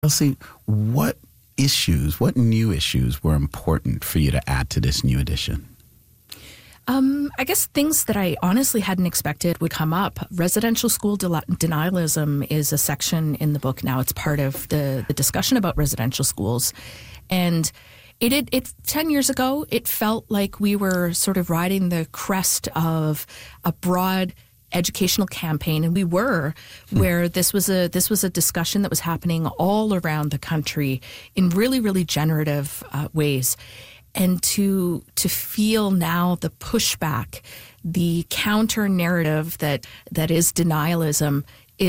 Chelsea, what new issues were important for you to add to this new edition? I guess things that I honestly hadn't expected would come up. Residential school denialism is a section in the book now. It's part of the discussion about residential schools. And it 10 years ago, it felt like we were sort of riding the crest of a broad educational campaign, and we were, where this was a discussion that was happening all around the country in really, really generative ways. And to feel now the pushback, the counter narrative that is denialism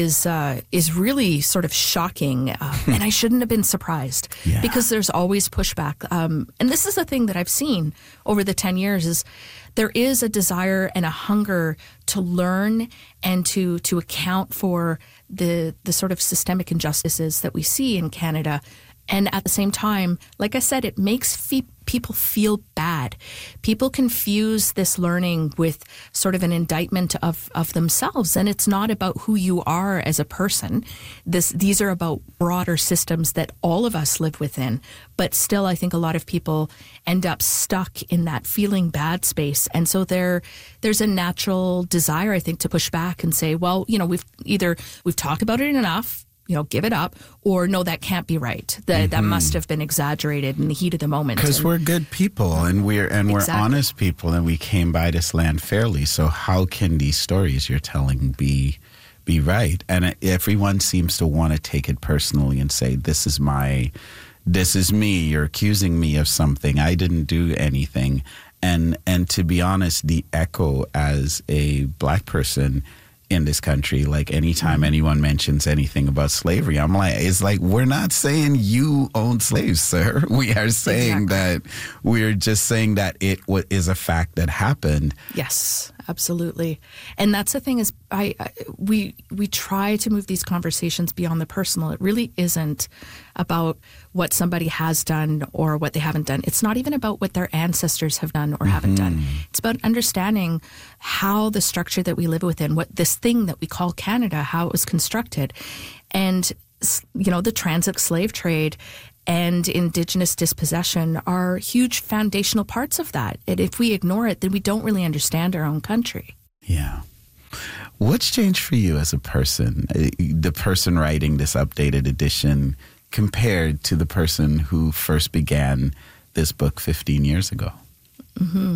is really sort of shocking, and I shouldn't have been surprised because there's always pushback. And this is a thing that I've seen over the 10 years is there is a desire and a hunger to learn and to account for the sort of systemic injustices that we see in Canada. And at the same time, like I said, it makes people feel bad. People confuse this learning with sort of an indictment of themselves. And it's not about who you are as a person. These are about broader systems that all of us live within. But still, I think a lot of people end up stuck in that feeling bad space. And so there's a natural desire, I think, to push back and say, well, we've talked about it enough. Give it up, or no, that can't be right. That must have been exaggerated in the heat of the moment. Because we're good people, and we're honest people, and we came by this land fairly. So how can these stories you're telling be right? And everyone seems to want to take it personally and say, this is me. You're accusing me of something. I didn't do anything. And to be honest, the echo as a Black person in this country, like anytime anyone mentions anything about slavery, it's like, we're not saying you owned slaves, sir. We are saying that we're just saying that it is a fact that happened. Yes, absolutely. And that's the thing is we try to move these conversations beyond the personal. It really isn't about what somebody has done or what they haven't done. It's not even about what their ancestors have done or haven't done. It's about understanding how the structure that we live within, what this thing that we call Canada, how it was constructed. And, the transit slave trade and Indigenous dispossession are huge foundational parts of that. And if we ignore it, then we don't really understand our own country. Yeah. What's changed for you as a person, the person writing this updated edition, compared to the person who first began this book 15 years ago? Mm-hmm.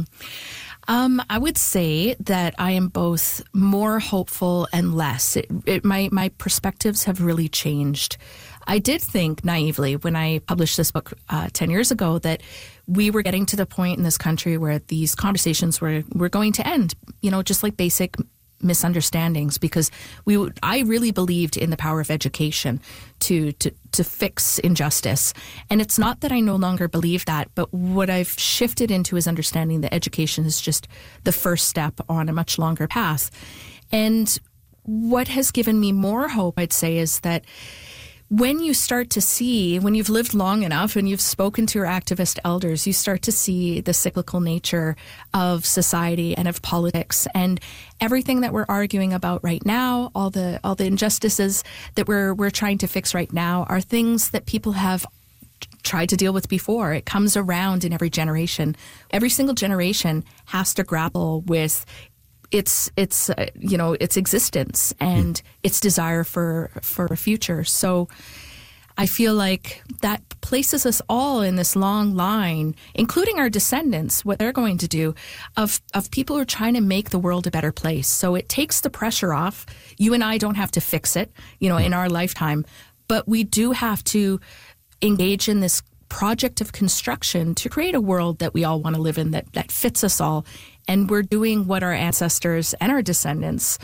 I would say that I am both more hopeful and less. My perspectives have really changed. I did think naively when I published this book 10 years ago that we were getting to the point in this country where these conversations were going to end, just like basic misunderstandings, because I really believed in the power of education to fix injustice. And it's not that I no longer believe that, but what I've shifted into is understanding that education is just the first step on a much longer path. And what has given me more hope, I'd say, is that when you start to see, when you've lived long enough and you've spoken to your activist elders, you start to see the cyclical nature of society and of politics, and everything that we're arguing about right now, all the injustices that we're trying to fix right now are things that people have tried to deal with before. It comes around in every generation. Every single generation has to grapple with its existence and its desire for a future. So I feel like that places us all in this long line, including our descendants, what they're going to do, of people who are trying to make the world a better place. So it takes the pressure off. You and I don't have to fix it, in our lifetime, but we do have to engage in this project of construction to create a world that we all want to live in, that fits us all. And we're doing what our ancestors and our descendants,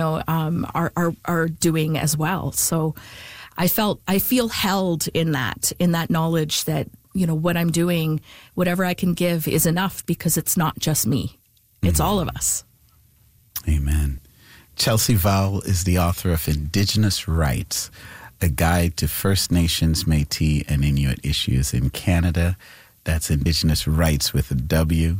are doing as well. So I feel held in that knowledge that, what I'm doing, whatever I can give is enough, because it's not just me. It's all of us. Amen. Chelsea Vowell is the author of Indigenous Rights, a guide to First Nations, Métis, and Inuit issues in Canada. That's Indigenous Rights with a W.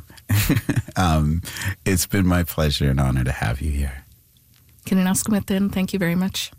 It's been my pleasure and honor to have you here. Thank you very much.